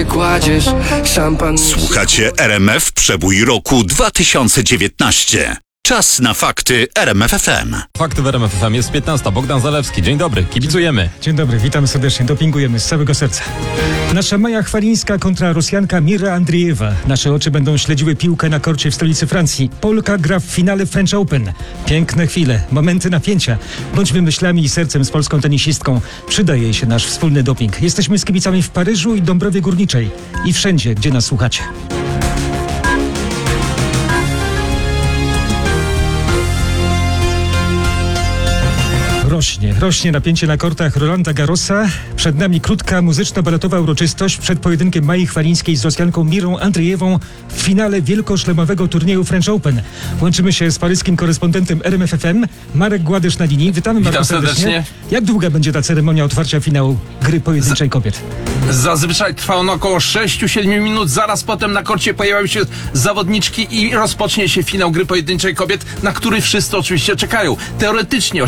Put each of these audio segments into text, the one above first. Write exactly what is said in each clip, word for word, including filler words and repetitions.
kładziesz szampan. Słuchacie R M F Przebój roku dwa tysiące dziewiętnaście. Czas na fakty R M F F M. Fakty w R M F F M jest piętnasta. Bogdan Zalewski. Dzień dobry, kibicujemy. Dzień dobry, witam serdecznie, dopingujemy z całego serca. Nasza Maja Chwalińska kontra Rosjanka Mira Andriejewa. Nasze oczy będą śledziły piłkę na korcie w stolicy Francji. Polka gra w finale French Open. Piękne chwile, momenty napięcia. Bądźmy myślami i sercem z polską tenisistką. Przydaje jej się nasz wspólny doping. Jesteśmy z kibicami w Paryżu i Dąbrowie Górniczej. I wszędzie, gdzie nas słuchacie. Rośnie, rośnie napięcie na kortach Rolanda Garrosa. Przed nami krótka muzyczno-baletowa uroczystość przed pojedynkiem Mai Chwalińskiej z Rosjanką Mirą Andrejewą w finale wielkoszlemowego turnieju French Open. Łączymy się z paryskim korespondentem R M F F M, Marek Gładysz na linii. Witamy Witam bardzo serdecznie. serdecznie. Jak długa będzie ta ceremonia otwarcia finału gry pojedynczej kobiet? Zazwyczaj trwa on około sześć do siedmiu minut. Zaraz potem na korcie pojawiają się zawodniczki i rozpocznie się finał gry pojedynczej kobiet, na który wszyscy oczywiście czekają. Teoretycznie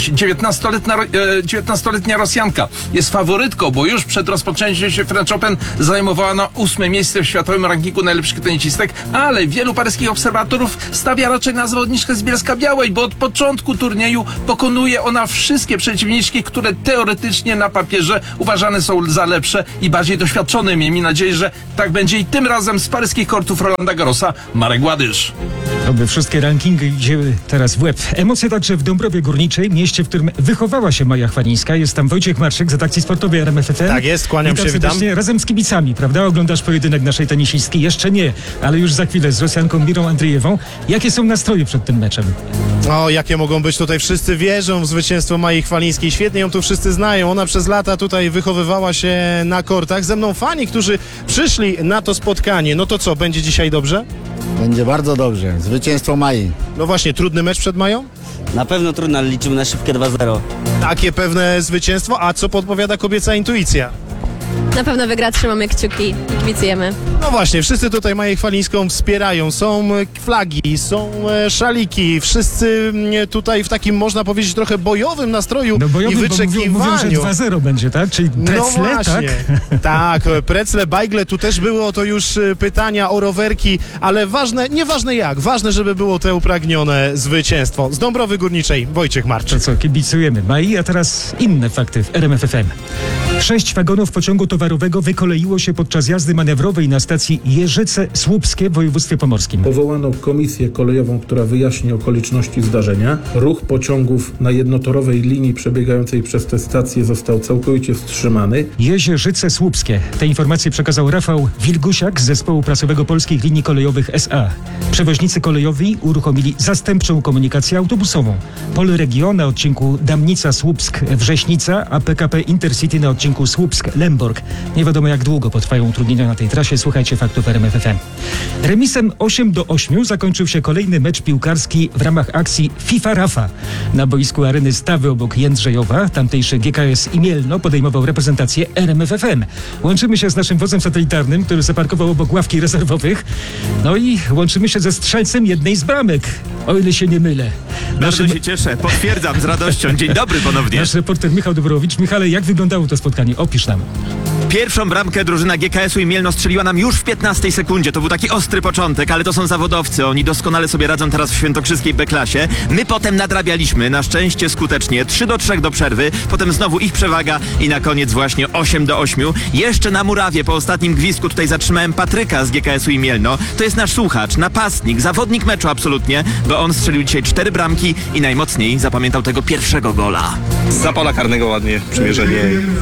dziewiętnastoletnia Rosjanka jest faworytką, bo już przed rozpoczęciem się French Open zajmowała na ósme miejsce w światowym rankingu najlepszych tenisistek, ale wielu paryskich obserwatorów stawia raczej na zawodniczkę z Bielska-Białej, bo od początku turnieju pokonuje ona wszystkie przeciwniczki, które teoretycznie na papierze uważane są za lepsze i bardziej doświadczone. Miejmy nadzieję, że tak będzie i tym razem z paryskich kortów Rolanda Garrosa Marek Gładysz. Oby wszystkie rankingi idziemy teraz w łeb. Emocje także w Dąbrowie Górniczej, mieście, w którym wychowała się Maja Chwalińska. Jest tam Wojciech Marczyk z redakcji sportowej R M F F M. Tak jest, kłaniam witam się, witam. serdecznie. Razem z kibicami, prawda? Oglądasz pojedynek naszej tenisistki? Jeszcze nie, ale już za chwilę z Rosjanką Mirą Andrejewą. Jakie są nastroje przed tym meczem? O, jakie mogą być tutaj? Wszyscy wierzą w zwycięstwo Mai Chwalińskiej. Świetnie ją tu wszyscy znają. Ona przez lata tutaj wychowywała się na kortach. Ze mną fani, którzy przyszli na to spotkanie. No to co, będzie dzisiaj dobrze? Będzie bardzo dobrze. Zwycięstwo Mai. No właśnie, trudny mecz przed Mają? Na pewno trudno, ale liczymy na szybkie dwa zero. Takie pewne zwycięstwo, a co podpowiada kobieca intuicja? Na pewno wygra, trzymamy kciuki i kibicujemy. No właśnie, wszyscy tutaj Maję Chwalińską wspierają. Są flagi, są szaliki. Wszyscy tutaj w takim, można powiedzieć, trochę bojowym nastroju No bojowy, i bo wyczekiwaniu. mówią, mówią, że dwa zero będzie, tak? Czyli precle, no właśnie. tak? Tak, precle, bajgle, tu też były o to już pytania, o rowerki, ale ważne, nieważne jak, ważne, żeby było te upragnione zwycięstwo. Z Dąbrowy Górniczej, Wojciech Marczyk. To co, kibicujemy Mai, a teraz inne fakty w R M F F M. Sześć wagonów pociągu towarowego wykoleiło się podczas jazdy manewrowej na stacji Jeżyce-Słupskie w województwie pomorskim. Powołano komisję kolejową, która wyjaśni okoliczności zdarzenia. Ruch pociągów na jednotorowej linii przebiegającej przez tę stację został całkowicie wstrzymany. Jezierzyce-Słupskie. Te informacje przekazał Rafał Wilgusiak z Zespołu Prasowego Polskich Linii Kolejowych S A. Przewoźnicy kolejowi uruchomili zastępczą komunikację autobusową. Polregio na odcinku Damnica-Słupsk-Wrześnica, a P K P Intercity na odcinku Słupsk-Lemborg. Nie wiadomo jak długo potrwają utrudnienia na tej trasie. Słuchajcie faktów R M F F M. Remisem osiem do ośmiu zakończył się kolejny mecz piłkarski w ramach akcji FIFA Rafa. Na boisku areny Stawy obok Jędrzejowa tamtejszy G K S i Mielno podejmował reprezentację R M F F M. Łączymy się z naszym wodzem satelitarnym, który zaparkował obok ławki rezerwowych. No i łączymy się ze strzelcem jednej z bramek, o ile się nie mylę. Bardzo się cieszę, potwierdzam z radością. Dzień dobry ponownie. Nasz reporter Michał Dobrowicz. Michale, jak wyglądało to spotkanie? Opisz nam. Pierwszą bramkę drużyna G K S-u i Mielno strzeliła nam już w piętnastej sekundzie. To był taki ostry początek, ale to są zawodowcy. Oni doskonale sobie radzą teraz w świętokrzyskiej B-klasie. My potem nadrabialiśmy, na szczęście skutecznie. trzy do trzech do przerwy, potem znowu ich przewaga i na koniec właśnie osiem do ośmiu. Jeszcze na murawie po ostatnim gwizdku tutaj zatrzymałem Patryka z G K S-u i Mielno. To jest nasz słuchacz, napastnik, zawodnik meczu absolutnie, bo on strzelił dzisiaj cztery bramki i najmocniej zapamiętał tego pierwszego gola. Z pola karnego ładnie przymierzenie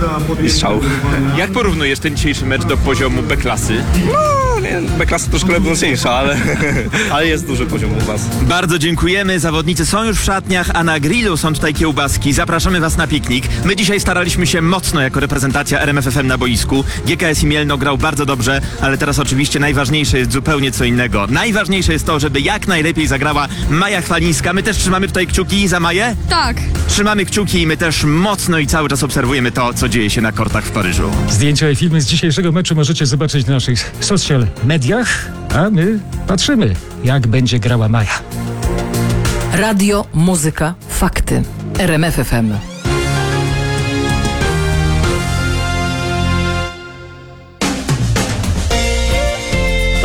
i strzał. Jak porównujesz ten dzisiejszy mecz do poziomu B-klasy? No, nie, B-klasa troszkę mocniejsza, ale, ale jest duży poziom u was. Bardzo dziękujemy. Zawodnicy są już w szatniach, a na grillu są tutaj kiełbaski. Zapraszamy was na piknik. My dzisiaj staraliśmy się mocno jako reprezentacja R M F F M na boisku. G K S i Mielno grał bardzo dobrze, ale teraz oczywiście najważniejsze jest zupełnie co innego. Najważniejsze jest to, żeby jak najlepiej zagrała Maja Chwalińska. My też trzymamy tutaj kciuki za Maję? Tak. Trzymamy kciuki i my też mocno i cały czas obserwujemy to, co dzieje się na kortach w Paryżu. Zdjęcia i filmy z dzisiejszego meczu możecie zobaczyć na naszych social mediach, a my patrzymy, jak będzie grała Maja. Radio, muzyka, fakty. R M F F M.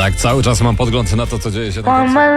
Tak, cały czas mam podgląd na to, co dzieje się na